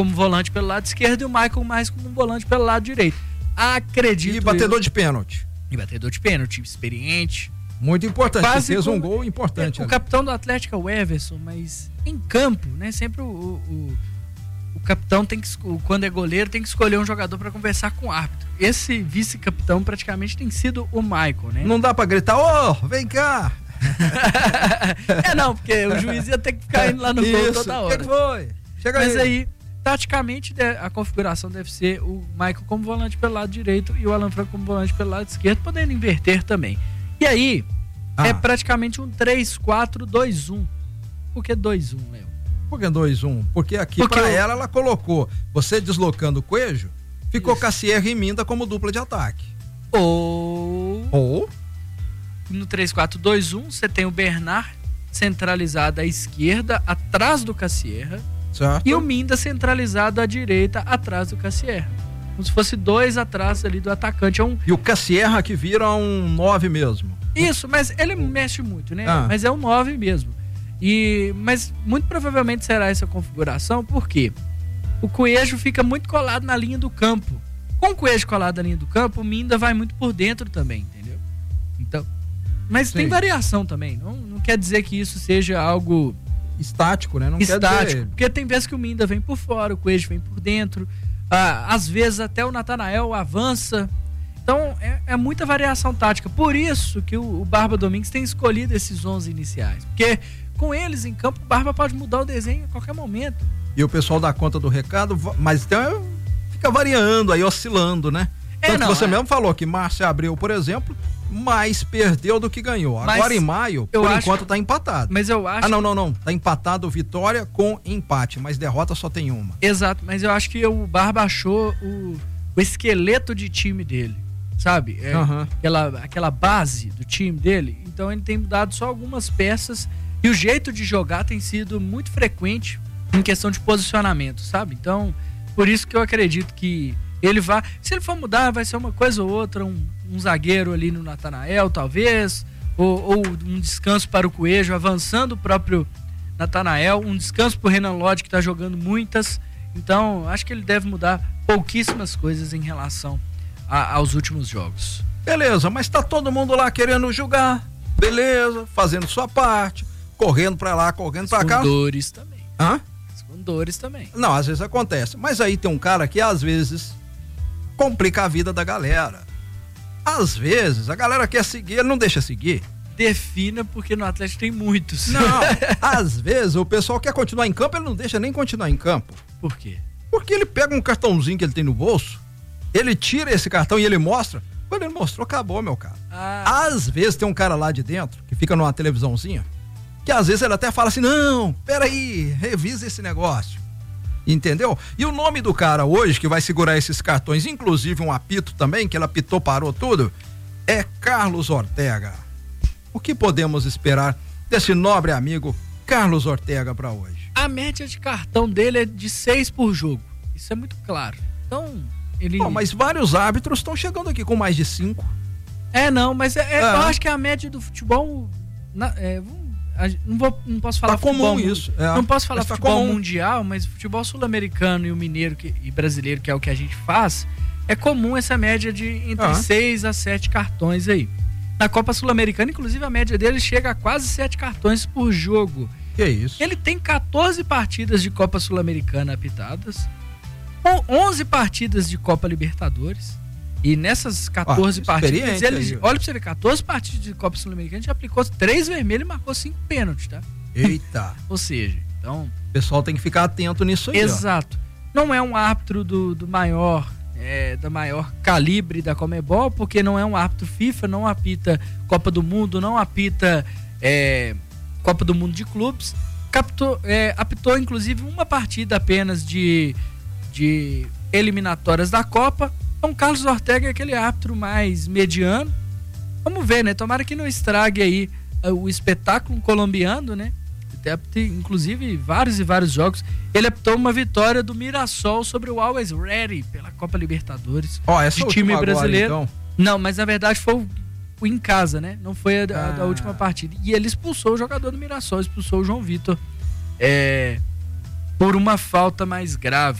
como volante pelo lado esquerdo e o Michael mais como volante pelo lado direito. Acredito. E batedor de pênalti. E batedor de pênalti, experiente. Muito importante, Quase fez um como, gol importante. O capitão do Atlético é o Everson, mas em campo, né? Sempre o capitão tem que, quando é goleiro, tem que escolher um jogador para conversar com o árbitro. Esse vice-capitão praticamente tem sido o Michael, né? Não dá para gritar, vem cá! Não, porque o juiz ia ter que ficar indo lá no gol toda hora. Que foi? Chega mas aí, taticamente, a configuração deve ser o Michael como volante pelo lado direito e o Alan Franco como volante pelo lado esquerdo, podendo inverter também. E aí, é praticamente um 3-4-2-1. Por que 2-1, Léo? Por que 2-1? Porque aqui pra ela colocou, você deslocando o Coelho, ficou Cassier e Minda como dupla de ataque. Ou no 3-4-2-1, você tem o Bernard centralizado à esquerda, atrás do Cassier. Certo. E o Minda centralizado à direita, atrás do Cassier. Como se fosse dois atrás ali do atacante. E o Cassier que vira um 9 mesmo. Isso, mas ele mexe muito, né? Mas é um 9 mesmo. Mas muito provavelmente será essa configuração, porque o Coelho fica muito colado na linha do campo. Com o Coelho colado na linha do campo, o Minda vai muito por dentro também, entendeu? Então, mas tem variação também. Não quer dizer que isso seja algo estático, né? Não estático, quer dizer... porque tem vezes que o Minda vem por fora, o Coelho vem por dentro. Às vezes até o Natanael avança. Então é muita variação tática. Por isso que o Barba Domingues tem escolhido esses 11 iniciais. Porque com eles em campo, o Barba pode mudar o desenho a qualquer momento. E o pessoal dá conta do recado, mas então fica variando aí, oscilando, né? Você mesmo falou que Márcio Abreu, por exemplo, mais perdeu do que ganhou. Agora em maio, por enquanto tá empatado. Mas eu acho... Não. Tá empatado vitória com empate, mas derrota só tem uma. Exato, mas eu acho que o Barba achou o esqueleto de time dele, sabe? Aquela base do time dele. Então ele tem mudado só algumas peças e o jeito de jogar tem sido muito frequente em questão de posicionamento, sabe? Então, por isso que eu acredito que ele vai... Se ele for mudar, vai ser uma coisa ou outra, um zagueiro ali no Natanael, talvez, ou um descanso para o Coelho, avançando o próprio Natanael, um descanso para o Renan Lodge, que está jogando muitas. Então, acho que ele deve mudar pouquíssimas coisas em relação aos últimos jogos. Beleza, mas tá todo mundo lá querendo jogar, beleza, fazendo sua parte, correndo para lá, correndo para cá. Com dores também. Com dores também. Não, às vezes acontece. Mas aí tem um cara que às vezes complica a vida da galera. Às vezes a galera quer seguir, ele não deixa seguir. Defina, porque no Atlético tem muitos. Não, às vezes o pessoal quer continuar em campo, ele não deixa nem continuar em campo. Por quê? Porque ele pega um cartãozinho que ele tem no bolso, ele tira esse cartão e ele mostra. Quando ele mostrou, acabou, meu cara. Às vezes tem um cara lá de dentro, que fica numa televisãozinha, que às vezes ele até fala assim, não, peraí, revisa esse negócio. Entendeu? E o nome do cara hoje, que vai segurar esses cartões, inclusive um apito também, que ele apitou, parou tudo, é Carlos Ortega. O que podemos esperar desse nobre amigo Carlos Ortega para hoje? A média de cartão dele é de 6 por jogo. Isso é muito claro. Então, ele... mas vários árbitros estão chegando aqui com mais de 5. Mas eu acho que a média do futebol... Não posso falar futebol comum isso. Não posso falar futebol mundial, mas futebol sul-americano e o mineiro e brasileiro, que é o que a gente faz, é comum essa média de entre 6 a 7 cartões aí. Na Copa Sul-Americana, inclusive, a média dele chega a quase 7 cartões por jogo. Que isso? Ele tem 14 partidas de Copa Sul-Americana apitadas, 11 partidas de Copa Libertadores. E nessas 14 partidas, ele, olha pra você ver, 14 partidas de Copa Sul-Americana, já aplicou 3 vermelhos e marcou 5 pênaltis, tá? Eita! Ou seja, então... O pessoal tem que ficar atento nisso aí, exato. Não é um árbitro da maior calibre da Conmebol, porque não é um árbitro FIFA, não apita Copa do Mundo, não apita Copa do Mundo de clubes. Apitou, inclusive, uma partida apenas de eliminatórias da Copa. Então, Carlos Ortega é aquele árbitro mais mediano. Vamos ver, né? Tomara que não estrague aí o espetáculo colombiano, né? Inclusive, vários e vários jogos. Ele apitou uma vitória do Mirassol sobre o Always Ready pela Copa Libertadores de time brasileiro. Agora, então. Não, mas na verdade foi o em casa, né? Não foi a da última partida. E ele expulsou o jogador do Mirassol, expulsou o João Vitor por uma falta mais grave.